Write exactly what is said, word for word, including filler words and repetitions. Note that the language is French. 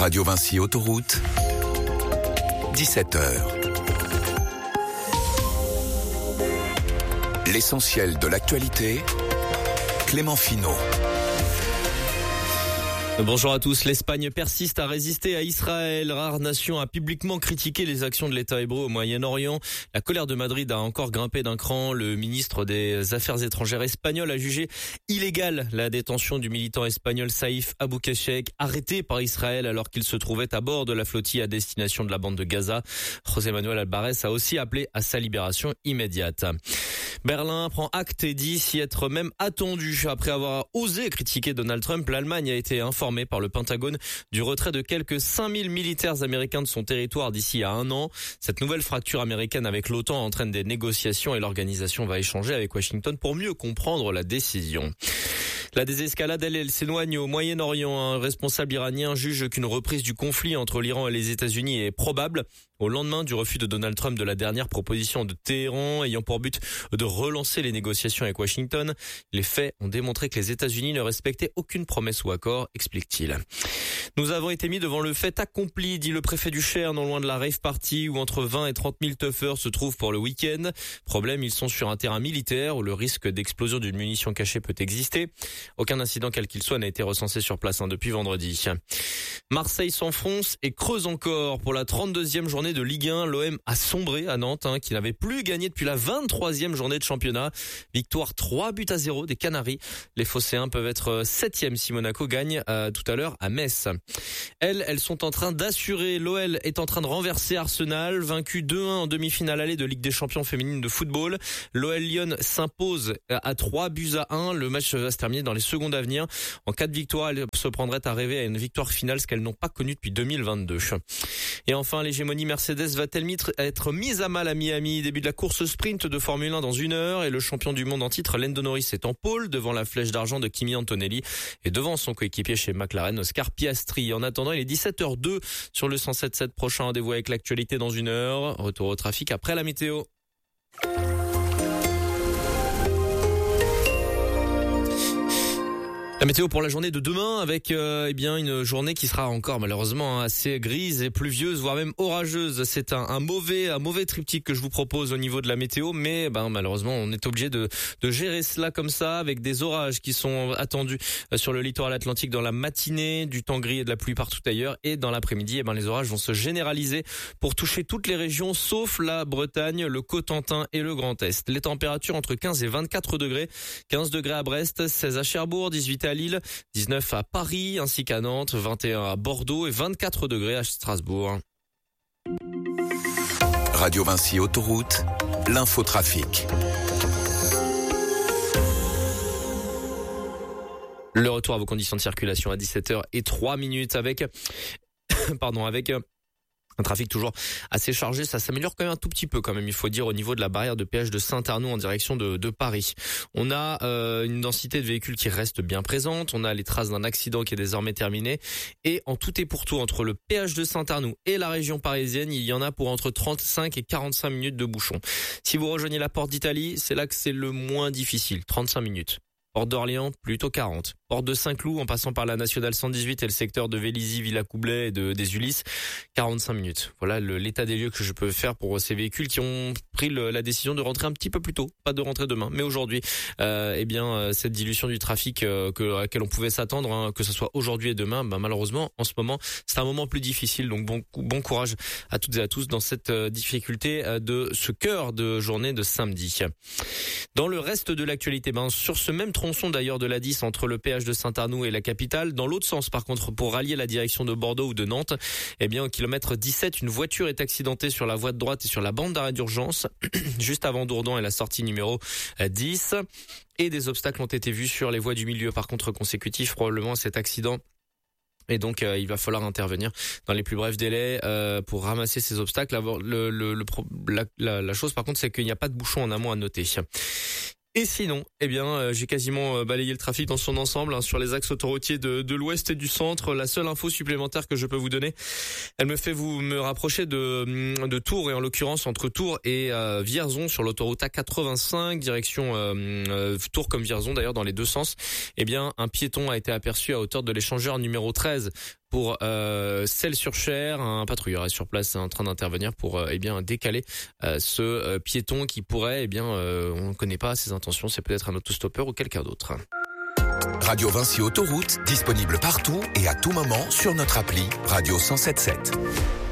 Radio Vinci Autoroute, dix-sept heures. L'essentiel de l'actualité, Clément Finot. Bonjour à tous. L'Espagne persiste à résister à Israël. Rare nation a publiquement critiqué les actions de l'État hébreu au Moyen-Orient. La colère de Madrid a encore grimpé d'un cran. Le ministre des Affaires étrangères espagnol a jugé illégale la détention du militant espagnol Saïf Aboukeshek, arrêté par Israël alors qu'il se trouvait à bord de la flottille à destination de la bande de Gaza. José Manuel Alvarez a aussi appelé à sa libération immédiate. Berlin prend acte et dit s'y être même attendu. Après avoir osé critiquer Donald Trump, l'Allemagne a été informée par le Pentagone du retrait de quelques cinq mille militaires américains de son territoire d'ici à un an. Cette nouvelle fracture américaine avec l'OTAN entraîne des négociations et l'organisation va échanger avec Washington pour mieux comprendre la décision. La désescalade, elle, elle s'éloigne au Moyen-Orient. Un responsable iranien juge qu'une reprise du conflit entre l'Iran et les États-Unis est probable au lendemain du refus de Donald Trump de la dernière proposition de Téhéran ayant pour but de relancer les négociations avec Washington. Les faits ont démontré que les États-Unis ne respectaient aucune promesse ou accord, explique-t-il. Nous avons été mis devant le fait accompli, dit le préfet du Cher, non loin de la rave party où entre vingt et trente mille toughers se trouvent pour le week-end. Problème, ils sont sur un terrain militaire où le risque d'explosion d'une munition cachée peut exister. Aucun incident quel qu'il soit n'a été recensé sur place hein, depuis vendredi. Marseille s'enfonce et creuse encore. Pour la trente-deuxième journée de Ligue un, l'O M a sombré à Nantes, hein, qui n'avait plus gagné depuis la vingt-troisième journée de championnat. Victoire trois buts à zéro des Canaries. Les Phocéens peuvent être septième si Monaco gagne euh, tout à l'heure à Metz. Elles, elles sont en train d'assurer. L'O L est en train de renverser Arsenal, vaincu deux un en demi-finale aller de Ligue des Champions féminine de football. L'O L Lyon s'impose à trois buts à un. Le match va se terminer dans les secondes à venir. En cas de victoire, elle se prendrait à rêver à une victoire finale, ce qu'elles n'ont pas connu depuis deux mille vingt-deux. Et enfin, l'hégémonie Mercedes va-t-elle être mise à mal à Miami? Début de la course sprint de Formule un dans une heure et le champion du monde en titre, Lando Norris, est en pôle devant la flèche d'argent de Kimi Antonelli et devant son coéquipier chez McLaren, Oscar Piastri. En attendant, il est dix-sept heures deux sur le cent sept virgule sept. Prochain rendez-vous avec l'actualité dans une heure. Retour au trafic après la météo. La météo pour la journée de demain avec euh, eh bien une journée qui sera encore malheureusement assez grise et pluvieuse, voire même orageuse. C'est un, un mauvais un mauvais triptyque que je vous propose au niveau de la météo, mais ben malheureusement on est obligé de de gérer cela comme ça avec des orages qui sont attendus sur le littoral atlantique dans la matinée, du temps gris et de la pluie partout ailleurs, et dans l'après-midi eh ben les orages vont se généraliser pour toucher toutes les régions sauf la Bretagne, le Cotentin et le Grand Est. Les températures entre quinze et vingt-quatre degrés, quinze degrés à Brest, seize à Cherbourg, dix-huit à Lille, dix-neuf à Paris ainsi qu'à Nantes, vingt et un à Bordeaux et vingt-quatre degrés à Strasbourg. Radio Vinci Autoroute, l'infotrafic. Le retour à vos conditions de circulation à dix-sept heures et trois minutes avec pardon avec un trafic toujours assez chargé. Ça s'améliore quand même un tout petit peu quand même, il faut dire, au niveau de la barrière de péage de Saint-Arnoux en direction de, de Paris. On a euh, une densité de véhicules qui reste bien présente. On a les traces d'un accident qui est désormais terminé. Et en tout et pour tout, entre le péage de Saint-Arnoux et la région parisienne, il y en a pour entre trente-cinq et quarante-cinq minutes de bouchon. Si vous rejoignez la Porte d'Italie, c'est là que c'est le moins difficile, trente-cinq minutes. Porte d'Orléans, plutôt quarante. Porte de Saint-Cloud, en passant par la nationale cent dix-huit et le secteur de Vélizy, Villacoublay et de, des Ulysses, quarante-cinq minutes. Voilà le, l'état des lieux que je peux faire pour ces véhicules qui ont pris le, la décision de rentrer un petit peu plus tôt, pas de rentrer demain, mais aujourd'hui. Euh, eh bien, cette dilution du trafic euh, que, à laquelle on pouvait s'attendre, hein, que ce soit aujourd'hui et demain, bah, malheureusement, en ce moment, c'est un moment plus difficile. Donc bon, bon courage à toutes et à tous dans cette euh, difficulté euh, de ce cœur de journée de samedi. Dans le reste de l'actualité, ben sur ce même tronçon d'ailleurs de l'A dix entre le péage de Saint-Arnoux et la capitale, dans l'autre sens par contre pour rallier la direction de Bordeaux ou de Nantes, eh bien au kilomètre dix-sept, une voiture est accidentée sur la voie de droite et sur la bande d'arrêt d'urgence juste avant Dourdan et la sortie numéro dix, et des obstacles ont été vus sur les voies du milieu par contre consécutifs probablement à cet accident. Et donc euh, il va falloir intervenir dans les plus brefs délais euh, pour ramasser ces obstacles. Le, le, le, la, la, la chose par contre, c'est qu'il n'y a pas de bouchon en amont à noter. Et sinon, eh bien, euh, j'ai quasiment euh, balayé le trafic dans son ensemble hein, sur les axes autoroutiers de, de l'ouest et du centre. La seule info supplémentaire que je peux vous donner, elle me fait vous me rapprocher de, de Tours, et en l'occurrence entre Tours et euh, Vierzon sur l'autoroute A quatre-vingt-cinq, direction euh, euh, Tours comme Vierzon d'ailleurs dans les deux sens. Eh bien, un piéton a été aperçu à hauteur de l'échangeur numéro treize. pour euh, Celles-sur-Cher. Un patrouilleur est sur place en train d'intervenir pour euh, eh bien décaler euh, ce euh, piéton qui pourrait, eh bien, euh, on ne connaît pas ses intentions, c'est peut-être un autostoppeur ou quelqu'un d'autre. Radio Vinci Autoroute, disponible partout et à tout moment sur notre appli Radio cent sept sept.